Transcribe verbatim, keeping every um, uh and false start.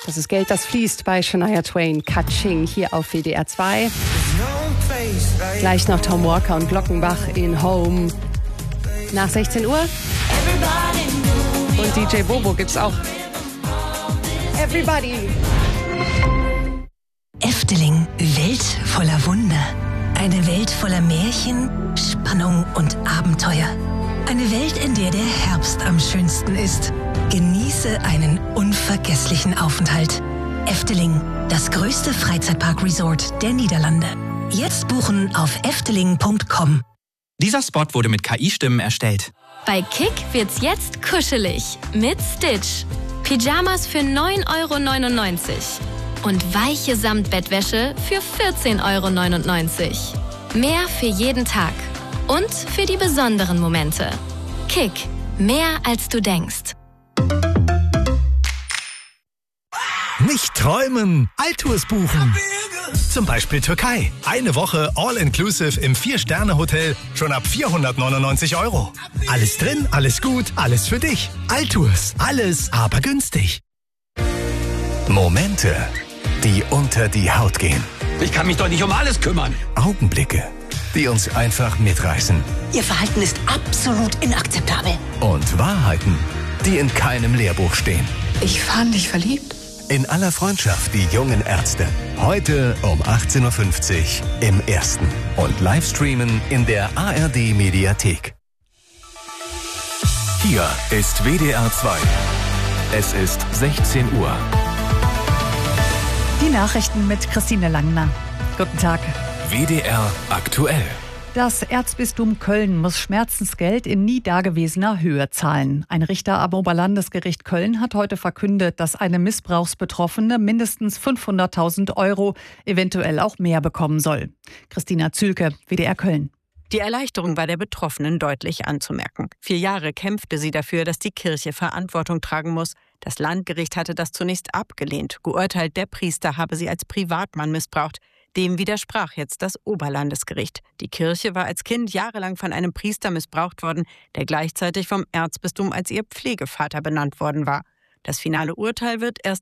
Das ist Geld, das fließt bei Shania Twain. Catching hier auf W D R zwei. Gleich noch Tom Walker und Glockenbach in Home. Nach sechzehn Uhr. Und D J Bobo gibt's auch. Everybody. Efteling, Welt voller Wunder. Eine Welt voller Märchen, Spannung und Abenteuer. Eine Welt, in der der Herbst am schönsten ist. Genieße einen unvergesslichen Aufenthalt. Efteling, das größte Freizeitpark-Resort der Niederlande. Jetzt buchen auf efteling punkt com. Dieser Spot wurde mit K I-Stimmen erstellt. Bei Kick wird's jetzt kuschelig mit Stitch. Pyjamas für neun Euro neunundneunzig und weiche Samtbettwäsche für vierzehn Euro neunundneunzig. Mehr für jeden Tag und für die besonderen Momente. Kick, mehr als du denkst. Nicht träumen, Altours buchen. Zum Beispiel Türkei. Eine Woche All-Inclusive im Vier-Sterne-Hotel schon ab vierhundertneunundneunzig Euro. Alles drin, alles gut, alles für dich. Altours, alles aber günstig. Momente, die unter die Haut gehen. Ich kann mich doch nicht um alles kümmern. Augenblicke, die uns einfach mitreißen. Ihr Verhalten ist absolut inakzeptabel. Und Wahrheiten, die in keinem Lehrbuch stehen. Ich fand dich verliebt. In aller Freundschaft, die jungen Ärzte. Heute um achtzehn Uhr fünfzig im Ersten. Und Livestreamen in der A R D-Mediathek. Hier ist W D R zwei. Es ist sechzehn Uhr. Die Nachrichten mit Christine Langner. Guten Tag. W D R aktuell. Das Erzbistum Köln muss Schmerzensgeld in nie dagewesener Höhe zahlen. Ein Richter am Oberlandesgericht Köln hat heute verkündet, dass eine Missbrauchsbetroffene mindestens fünfhunderttausend Euro, eventuell auch mehr bekommen soll. Christina Zülke, W D R Köln. Die Erleichterung war der Betroffenen deutlich anzumerken. Vier Jahre kämpfte sie dafür, dass die Kirche Verantwortung tragen muss. Das Landgericht hatte das zunächst abgelehnt. Geurteilt, der Priester habe sie als Privatmann missbraucht. Dem widersprach jetzt das Oberlandesgericht. Die Kirche war als Kind jahrelang von einem Priester missbraucht worden, der gleichzeitig vom Erzbistum als ihr Pflegevater benannt worden war. Das finale Urteil wird erst